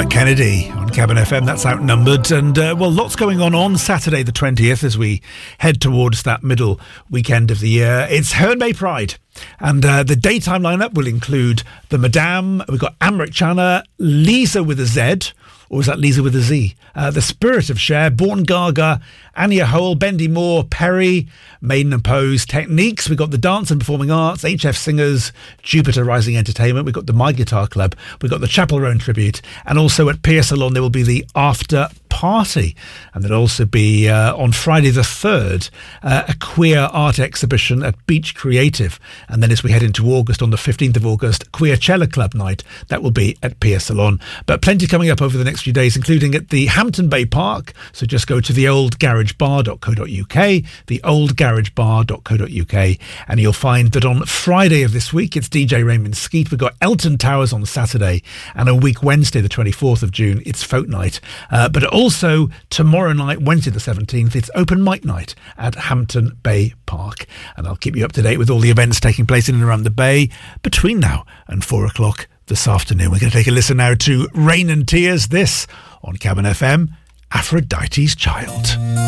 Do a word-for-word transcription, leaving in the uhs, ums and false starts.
Dermot Kennedy on Cabin F M. That's Outnumbered. And, uh, well, lots going on on Saturday the twentieth as we head towards that middle weekend of the year. It's Herne Bay Pride. And uh, the daytime lineup will include the Madame. We've got Amrit Chana, Lisa with a Z, or is that Lisa with a Z? Uh, the Spirit of Cher, Born Gaga, Anya Hole, Bendy Moore, Perry, Maiden and Pose, Techniques. We've got the Dance and Performing Arts, H F Singers, Jupiter Rising Entertainment. We've got the My Guitar Club. We've got the Chapel Roan Tribute. And also at Pier Salon, there will be the After Party. And there'll also be, uh, on Friday the third, uh, a queer art exhibition at Beach Creative. And then as we head into August, on the fifteenth of August, Queer Cello Club Night. That will be at Pier Salon. But plenty coming up over the next few days, including at the Hampton Bay Park. So just go to the old garage bar dot co dot uk, the old garage bar dot co dot uk, and you'll find that on Friday of this week, it's D J Raymond Skeet. We've got Elton Towers on Saturday, and a week Wednesday, the twenty-fourth of June, it's Folk Night. Uh, but also tomorrow night, Wednesday the seventeenth, it's Open Mic Night at Hampton Bay Park. And I'll keep you up to date with all the events taking place in and around the Bay between now and four o'clock this afternoon. We're going to take a listen now to Rain and Tears, this on Cabin F M, Aphrodite's Child.